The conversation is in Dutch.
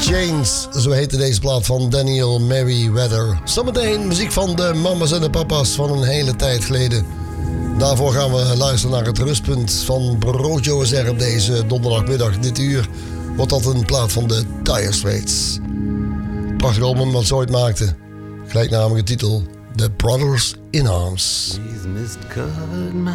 Chains, zo heette deze plaat van Daniel Merriweather. Zometeen muziek van de mama's en de papa's van een hele tijd geleden. Daarvoor gaan we luisteren naar het rustpunt van Broodje OSR op deze donderdagmiddag. Dit uur wordt dat een plaat van de Dire Straits. Prachtig album wat ze ooit maakten. Gelijknamige titel, The Brothers in Arms.